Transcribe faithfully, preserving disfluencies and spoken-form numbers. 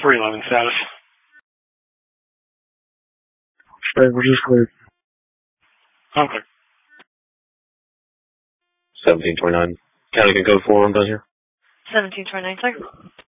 three eleven status. Right, we're just cleared. Okay. seventeen twenty-nine. County can code four, I'm done here. seventeen twenty-nine, sir.